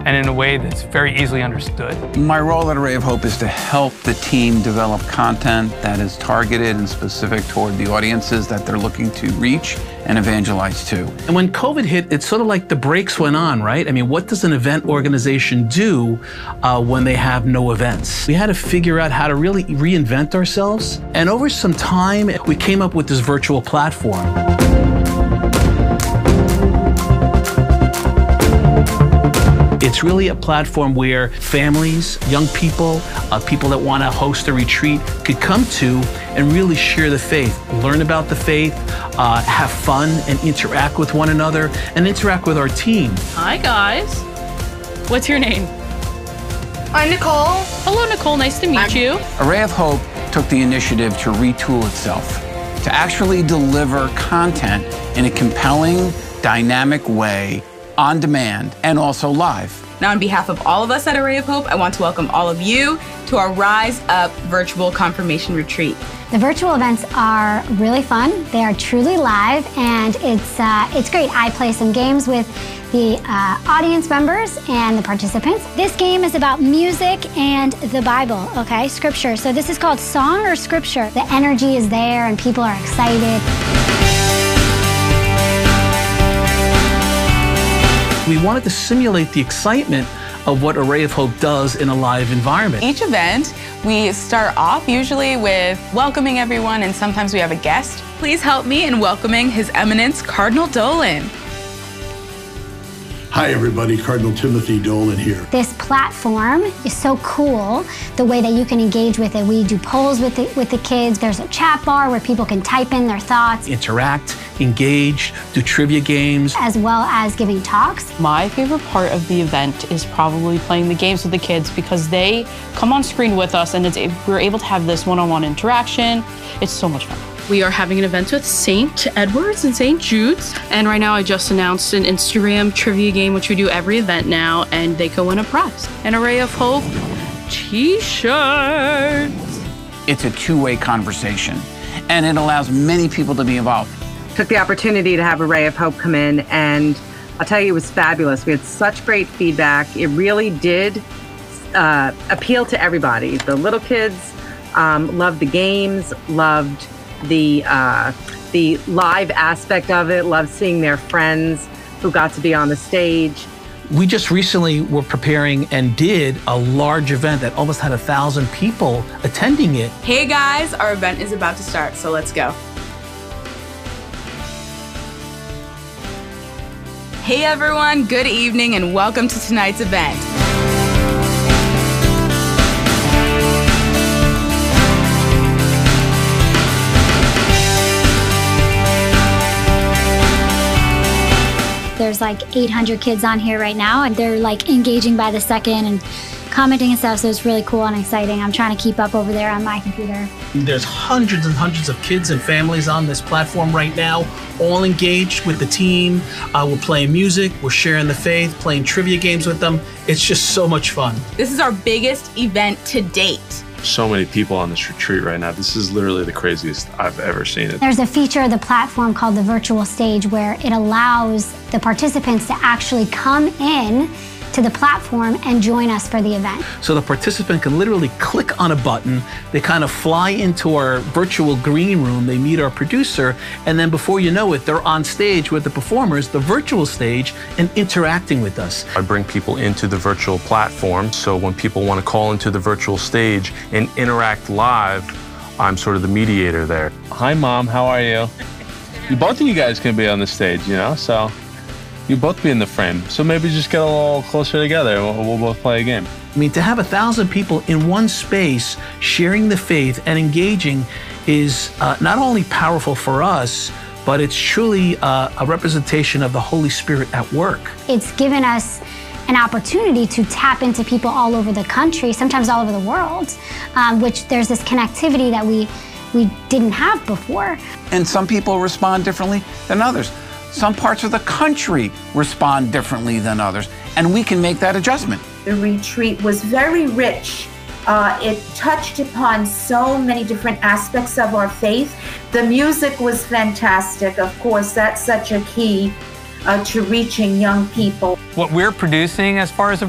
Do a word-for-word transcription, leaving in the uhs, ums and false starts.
and in a way that's very easily understood. My role at Array of Hope is to help the team develop content that is targeted and specific toward the audiences that they're looking to reach and evangelize to. And when COVID hit, it's sort of like the brakes went on, right? I mean, what does an event organization do uh, when they have no events? We had to figure out how to really reinvent ourselves. And over some time, we came up with this virtual platform. It's really a platform where families, young people, uh, people that want to host a retreat could come to and really share the faith, learn about the faith, uh, have fun and interact with one another and interact with our team. Hi guys, what's your name? I'm Nicole. Hello Nicole, nice to meet I'm you. Array of Hope took the initiative to retool itself, to actually deliver content in a compelling, dynamic way, on demand, and also live. Now, on behalf of all of us at Array of Hope, I want to welcome all of you to our Rise Up virtual confirmation retreat. The virtual events are really fun. They are truly live, and it's uh, it's great. I play some games with the uh, audience members and the participants. This game is about music and the Bible, okay, scripture. So this is called Song or Scripture. The energy is there, and people are excited. We wanted to simulate the excitement of what Array of Hope does in a live environment. Each event, we start off usually with welcoming everyone, and sometimes we have a guest. Please help me in welcoming His Eminence Cardinal Dolan. Hi everybody, Cardinal Timothy Dolan here. This platform is so cool, the way that you can engage with it. We do polls with the, with the kids. There's a chat bar where people can type in their thoughts. Interact, engage, do trivia games. As well as giving talks. My favorite part of the event is probably playing the games with the kids because they come on screen with us and it's, we're able to have this one-on-one interaction. It's so much fun. We are having an event with Saint Edward's and Saint Jude's. And right now I just announced an Instagram trivia game, which we do every event now, and they go win a prize. An Array of Hope t-shirts. It's a two-way conversation, and it allows many people to be involved. Took the opportunity to have Array of Hope come in, and I'll tell you, it was fabulous. We had such great feedback. It really did uh, appeal to everybody. The little kids um, loved the games, loved the uh, the live aspect of it, loved seeing their friends who got to be on the stage. We just recently were preparing and did a large event that almost had a thousand people attending it. Hey guys, our event is about to start, so let's go. Hey everyone, good evening and welcome to tonight's event. There's like eight hundred kids on here right now, and they're like engaging by the second and commenting and stuff, so it's really cool and exciting. I'm trying to keep up over there on my computer. There's hundreds and hundreds of kids and families on this platform right now, all engaged with the team. Uh, we're playing music, we're sharing the faith, playing trivia games with them. It's just so much fun. This is our biggest event to date. So many people on this retreat right now. This is literally the craziest I've ever seen it. There's a feature of the platform called the virtual stage where it allows the participants to actually come in to the platform and join us for the event. So the participant can literally click on a button, they kind of fly into our virtual green room, they meet our producer, and then before you know it, they're on stage with the performers, the virtual stage, and interacting with us. I bring people into the virtual platform, so when people want to call into the virtual stage and interact live, I'm sort of the mediator there. Hi Mom, how are you? You both of you guys can be on the stage, you know, so you both be in the frame, so maybe just get a little closer together and we'll, we'll both play a game. I mean, to have a thousand people in one space sharing the faith and engaging is uh, not only powerful for us, but it's truly uh, a representation of the Holy Spirit at work. It's given us an opportunity to tap into people all over the country, sometimes all over the world, um, which there's this connectivity that we, we didn't have before. And some people respond differently than others. Some parts of the country respond differently than others, and we can make that adjustment. The retreat was very rich. Uh, it touched upon so many different aspects of our faith. The music was fantastic. Of course, that's such a key uh, to reaching young people. What we're producing as far as a